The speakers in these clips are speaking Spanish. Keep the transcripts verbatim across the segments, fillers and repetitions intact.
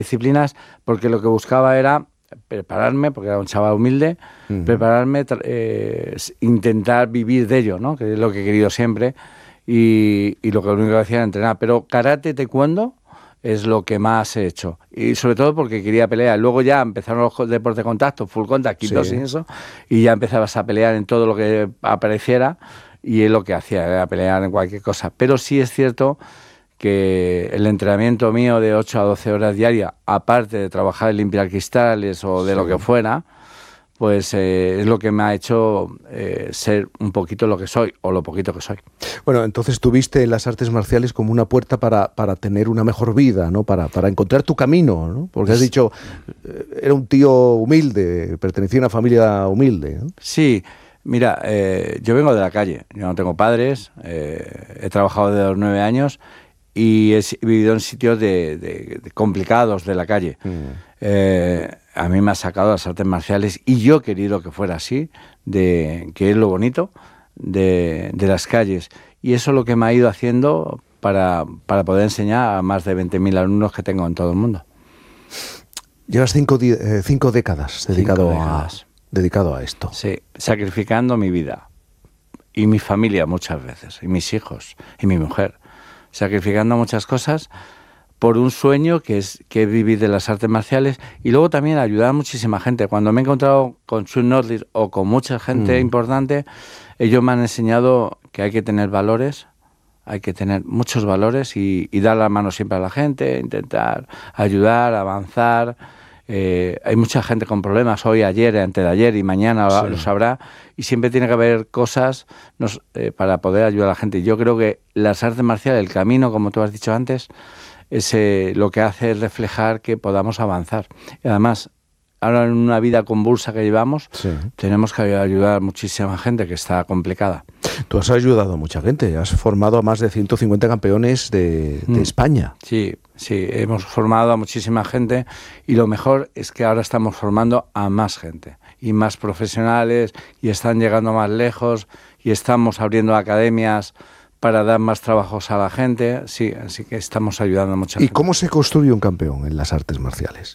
disciplinas, porque lo que buscaba era prepararme, porque era un chaval humilde, uh-huh. prepararme, eh, intentar vivir de ello, ¿no? Que es lo que he querido siempre, y, y lo que lo único que hacía era entrenar. Pero karate, taekwondo es lo que más he hecho, y sobre todo porque quería pelear. Luego ya empezaron los deportes de contacto, full contact, kickboxing y eso, y ya empezabas a pelear en todo lo que apareciera, y es lo que hacía, era pelear en cualquier cosa. Pero sí es cierto que el entrenamiento mío de ocho a doce horas diarias, aparte de trabajar en limpiar cristales o de sí. lo que fuera, pues eh, es lo que me ha hecho eh, ser un poquito lo que soy, o lo poquito que soy. Bueno, entonces tuviste las artes marciales como una puerta para, para tener una mejor vida, ¿no? Para, para encontrar tu camino, ¿no? Porque has dicho, eh, era un tío humilde, pertenecía a una familia humilde, ¿no? Sí, mira, eh, yo vengo de la calle, yo no tengo padres, eh, he trabajado desde los nueve años, y he vivido en sitios de, de, de complicados de la calle. Mm. Eh, a mí me ha sacado las artes marciales, y yo he querido que fuera así, de, que es lo bonito de, de las calles. Y eso es lo que me ha ido haciendo para, para poder enseñar a más de veinte mil alumnos que tengo en todo el mundo. Llevas cinco, eh, cinco décadas dedicado, cinco décadas. A, dedicado a esto. Sí, sacrificando mi vida y mi familia muchas veces, y mis hijos, y mi mujer. Sacrificando muchas cosas por un sueño que es que es vivir de las artes marciales, y luego también ayudar a muchísima gente. Cuando me he encontrado con Chuck Norris o con mucha gente mm. importante, ellos me han enseñado que hay que tener valores, hay que tener muchos valores y, y dar la mano siempre a la gente, intentar ayudar, avanzar. Eh, hay mucha gente con problemas hoy, ayer, antes de ayer y mañana sí. lo sabrá, y siempre tiene que haber cosas nos, eh, para poder ayudar a la gente. Yo creo que las artes marciales, el camino, como tú has dicho antes, es, eh, lo que hace es reflejar que podamos avanzar. Y además, ahora en una vida convulsa que llevamos, sí. tenemos que ayudar a muchísima gente que está complicada. Tú has ayudado a mucha gente, has formado a más de ciento cincuenta campeones de, de mm. España. Sí, sí, hemos formado a muchísima gente, y lo mejor es que ahora estamos formando a más gente y más profesionales, y están llegando más lejos, y estamos abriendo academias para dar más trabajos a la gente. Sí, así que estamos ayudando a mucha ¿Y gente. ¿Y cómo se construye un campeón en las artes marciales?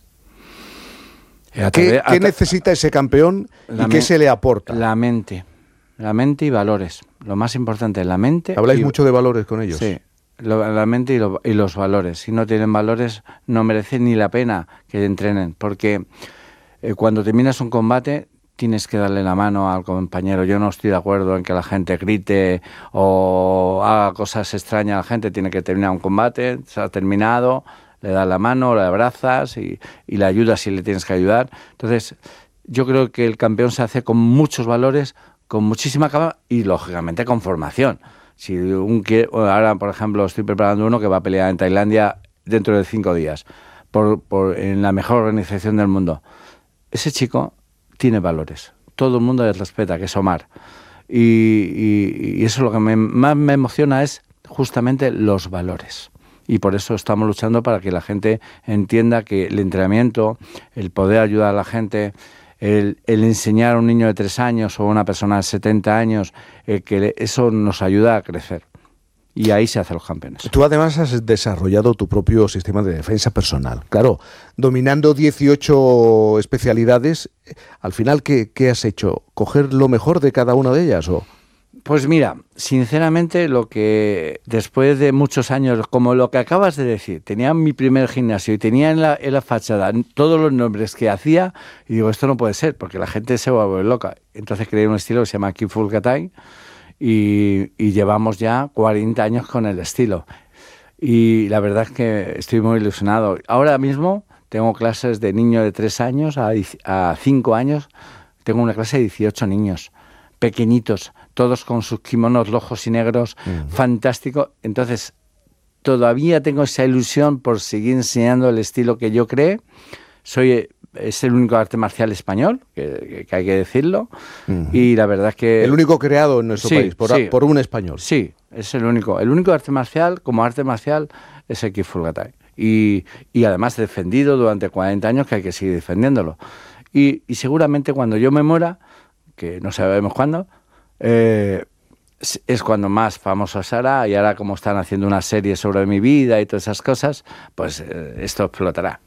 ¿Qué, ¿Qué a necesita ese campeón y qué se le aporta? La mente. La mente y valores. Lo más importante es la mente. ¿Habláis y, mucho de valores con ellos? Sí, lo, la mente y, lo, y los valores. Si no tienen valores, no merecen ni la pena que entrenen, porque eh, cuando terminas un combate tienes que darle la mano al compañero. Yo no estoy de acuerdo en que la gente grite o haga cosas extrañas a la gente. Tiene que terminar un combate, se ha terminado, le das la mano, le abrazas y, y le ayudas si le tienes que ayudar. Entonces, yo creo que el campeón se hace con muchos valores, con muchísima calma y, lógicamente, con formación. Si un ahora, por ejemplo, estoy preparando uno que va a pelear en Tailandia dentro de cinco días, por, por, en la mejor organización del mundo. Ese chico tiene valores. Todo el mundo le respeta, que es Omar. Y, y, y eso es lo que me, más me emociona, es justamente los valores. Y por eso estamos luchando para que la gente entienda que el entrenamiento, el poder ayudar a la gente, El, el enseñar a un niño de tres años o a una persona de setenta años, eh, que eso nos ayuda a crecer. Y ahí se hacen los campeones. Tú además has desarrollado tu propio sistema de defensa personal. Claro, dominando dieciocho especialidades, al final, ¿qué, qué has hecho? ¿Coger lo mejor de cada una de ellas o...? Pues mira, sinceramente, lo que después de muchos años, como lo que acabas de decir, tenía mi primer gimnasio y tenía en la, en la fachada todos los nombres que hacía, y digo, esto no puede ser, porque la gente se va a volver loca. Entonces creé un estilo que se llama Kung-Fu Katai, y, y llevamos ya cuarenta años con el estilo. Y la verdad es que estoy muy ilusionado. Ahora mismo tengo clases de niños de tres años a, a cinco años, tengo una clase de dieciocho niños, pequeñitos, todos con sus kimonos rojos y negros, uh-huh. fantástico. Entonces, todavía tengo esa ilusión por seguir enseñando el estilo que yo creé. Soy, es el único arte marcial español, que, que hay que decirlo, uh-huh. y la verdad es que... El único creado en nuestro sí, país, por, sí, por un español. Sí, es el único. El único arte marcial, como arte marcial, es el Kung-Fu Katai. Y, y además defendido durante cuarenta años, que hay que seguir defendiéndolo. Y, y seguramente cuando yo me muera, que no sabemos cuándo, eh, es cuando más famoso será, y ahora como están haciendo una serie sobre mi vida y todas esas cosas, pues eh, esto explotará.